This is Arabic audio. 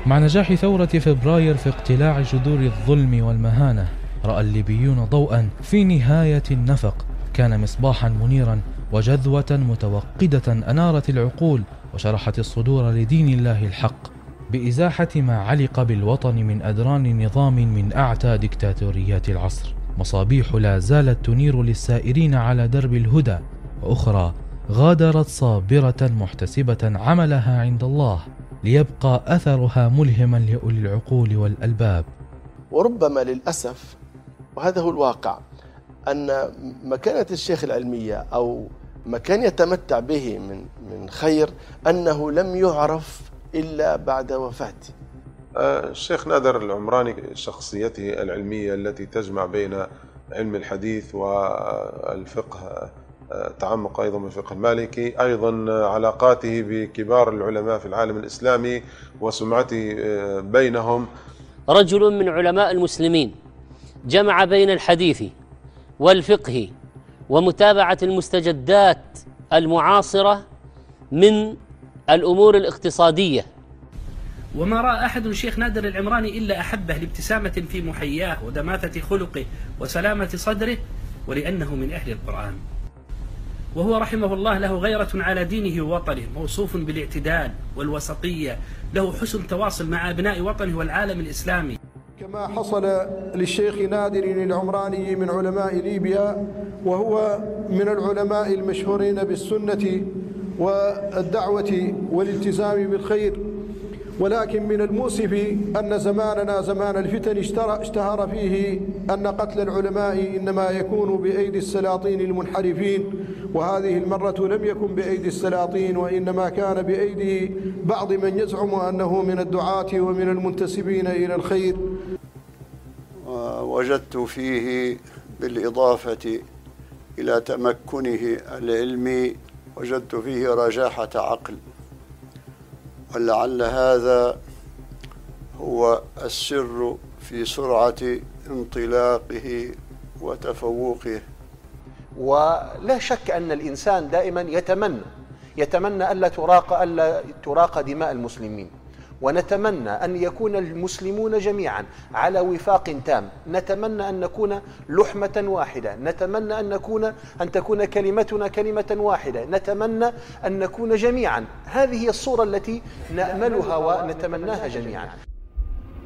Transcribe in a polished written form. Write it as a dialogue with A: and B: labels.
A: مع نجاح ثورة فبراير في اقتلاع جذور الظلم والمهانة، رأى الليبيون ضوءا في نهاية النفق، كان مصباحا منيرا وجذوة متوقدة أنارت العقول وشرحت الصدور لدين الله الحق، بإزاحة ما علق بالوطن من أدران نظام من أعتى ديكتاتوريات العصر. مصابيح لا زالت تنير للسائرين على درب الهدى، وأخرى غادرت صابرة محتسبة عملها عند الله، ليبقى أثرها ملهما لأولي العقول والألباب.
B: وربما للأسف، وهذا هو الواقع، أن مكانة الشيخ العلمية أو ما كان يتمتع به من خير أنه لم يعرف إلا بعد وفاته.
C: الشيخ نادر العمراني شخصيته العلمية التي تجمع بين علم الحديث والفقه، تعمق أيضا بالفقه المالكي، أيضا علاقاته بكبار العلماء في العالم الإسلامي وسمعته بينهم.
D: رجل من علماء المسلمين جمع بين الحديث والفقه ومتابعة المستجدات المعاصرة من الأمور الاقتصادية.
E: وما رأى أحد الشيخ نادر العمراني إلا أحبه لابتسامة في محياه ودماثة خلقه وسلامة صدره، ولأنه من أهل القرآن. وهو رحمه الله له غيرة على دينه ووطنه، موصوف بالاعتدال والوسطية، له حسن تواصل مع أبناء وطنه والعالم الإسلامي.
F: كما حصل للشيخ نادر العمراني من علماء ليبيا، وهو من العلماء المشهورين بالسنة والدعوة والالتزام بالخير، ولكن من المؤسف أن زماننا زمان الفتن اشتهر فيه أن قتل العلماء إنما يكون بأيدي السلاطين المنحرفين، وهذه المرة لم يكن بأيدي السلاطين، وإنما كان بأيدي بعض من يزعم أنه من الدعاة ومن المنتسبين إلى الخير.
G: وجدت فيه بالإضافة إلى تمكنه العلمي وجدت فيه رجاحة عقل، ولعل هذا هو السر في سرعة انطلاقه وتفوقه.
H: ولا شك أن الإنسان دائما يتمنى ألا تراق دماء المسلمين، ونتمنى أن يكون المسلمون جميعا على وفاق تام، نتمنى أن نكون لحمة واحدة، نتمنى أن تكون كلمتنا كلمة واحدة، نتمنى أن نكون جميعا. هذه هي الصورة التي نأملها ونتمناها جميعا.